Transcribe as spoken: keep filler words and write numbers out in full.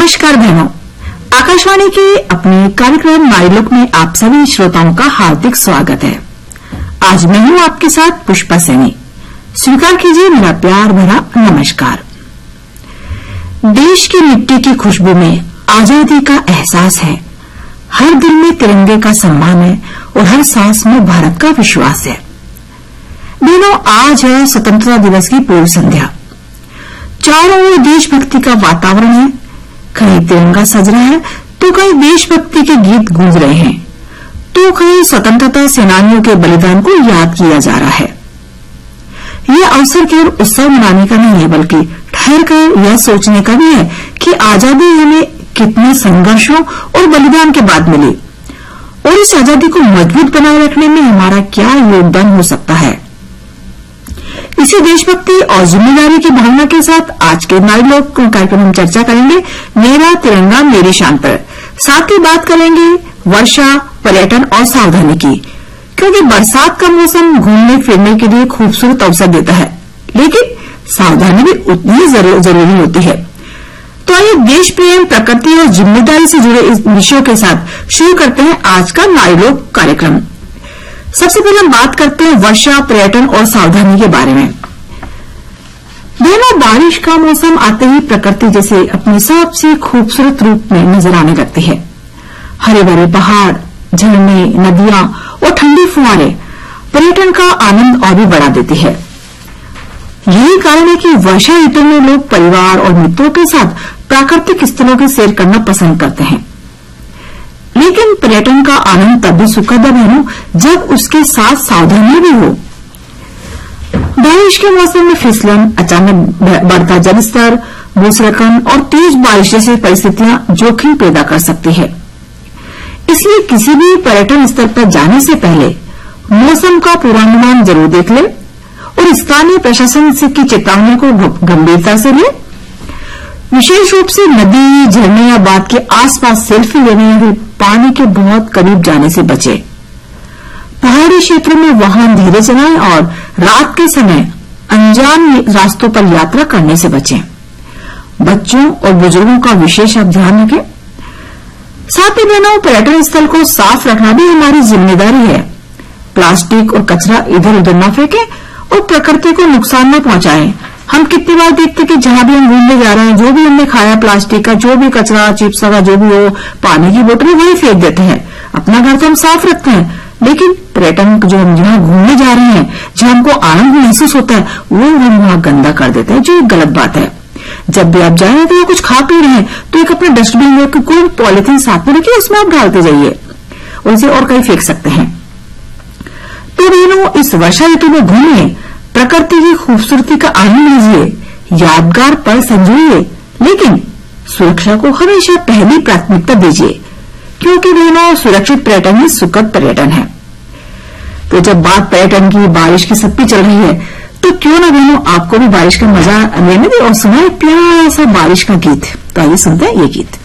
नमस्कार बहनों, आकाशवाणी के अपने कार्यक्रम नारीलोक में आप सभी श्रोताओं का हार्दिक स्वागत है। आज मैं हूं आपके साथ पुष्पा सैनी। स्वीकार कीजिए मेरा प्यार भरा नमस्कार। देश की मिट्टी की खुशबू में आजादी का एहसास है, हर दिल में तिरंगे का सम्मान है और हर सांस में भारत का विश्वास है। बहनों, आज है स्वतंत्रता दिवस की पूर्व संध्या। चारों ओर देशभक्ति का वातावरण है, कहीं तिरंगा सज रहा है तो कहीं देशभक्ति के गीत गूंज रहे हैं, तो कहीं स्वतंत्रता सेनानियों के बलिदान को याद किया जा रहा है। यह अवसर केवल उत्सव मनाने का नहीं है, बल्कि ठहर कर यह सोचने का भी है कि आजादी हमें कितने संघर्षों और बलिदान के बाद मिली और इस आजादी को मजबूत बनाए रखने में हमारा क्या योगदान हो सकता है। इसी देशभक्ति और जिम्मेदारी की भावना के साथ आज के नारीलोक कार्यक्रम में चर्चा करेंगे मेरा तिरंगा मेरी शान पर। साथ ही बात करेंगे वर्षा, पर्यटन और सावधानी की, क्योंकि बरसात का मौसम घूमने फिरने के लिए खूबसूरत अवसर देता है, लेकिन सावधानी भी उतनी ही जरूरी होती है। तो आइए देश प्रेम, प्रकृति और जिम्मेदारी से जुड़े इस विषयों के साथ शुरू करते हैं आज का नारीलोक कार्यक्रम। सबसे पहले हम बात करते हैं वर्षा, पर्यटन और सावधानी के बारे में। बहनों, बारिश का मौसम आते ही प्रकृति जैसे अपने सबसे खूबसूरत रूप में नजर आने लगती है। हरे भरे पहाड़, झरने, नदियां और ठंडी फुहारें पर्यटन का आनंद और भी बढ़ा देती है। यही कारण है कि वर्षा ऋतु में लोग परिवार और मित्रों के साथ प्राकृतिक स्थलों की सैर करना पसंद करते हैं। लेकिन पर्यटन का आनंद तभी सुखद है जब उसके साथ सावधानी भी हो। बारिश के मौसम में फिसलन, अचानक बढ़ता जलस्तर, भूस्खलन और तेज बारिश जैसी परिस्थितियां जोखिम पैदा कर सकती है। इसलिए किसी भी पर्यटन स्थल पर जाने से पहले मौसम का पूर्वानुमान जरूर देख ले और स्थानीय प्रशासन की चेतावनी को गंभीरता से ले। विशेष रूप से नदी, झरने या बांध के आसपास सेल्फी लेने या फिर पानी के बहुत करीब जाने से बचे। पहाड़ी क्षेत्रों में वाहन धीरे चलाएं और रात के समय अनजान रास्तों पर यात्रा करने से बचें। बच्चों और बुजुर्गों का विशेष आप ध्यान रखें। साथ ही बहनों, पर्यटन स्थल को साफ रखना भी हमारी जिम्मेदारी है। प्लास्टिक और कचरा इधर उधर न फेंकें और प्रकृति को नुकसान न पहुंचाएं। हम कितनी बार देखते कि जहां भी हम घूमने जा रहे हैं, जो भी हमने खाया, प्लास्टिक का जो भी कचरा, चिप्स का जो भी हो, पानी की बोतलें वही फेंक देते हैं। अपना घर तो हम साफ रखते हैं, लेकिन पर्यटन जो हम जहां घूमने जा रहे हैं, जहां हमको आनंद महसूस होता है, वो हम वहां गंदा कर देते हैं, जो एक गलत बात है। जब भी आप जा रहे हैं तो कुछ खा पी रहे हैं तो एक अपने डस्टबिन में कोई पॉलिथीन साथ में रखिए, उसमें आप डालते जाइए, उनसे और कहीं फेंक सकते हैं। तो बहनों, इस वर्षा ऋतु में घूमिए, प्रकृति की खूबसूरती का आनंद लीजिए, यादगार पल संजोइए, लेकिन सुरक्षा को हमेशा पहली प्राथमिकता दीजिए, क्योंकि बहनों सुरक्षित पर्यटन ही सुखद पर्यटन है। तो जब बात पर्यटन की, बारिश की सबकी चल रही है, तो क्यों ना बहनों आपको भी बारिश का मजा लेने दे और सुनाए प्यारा सा बारिश का गीत। तो आइए सुनते हैं ये गीत।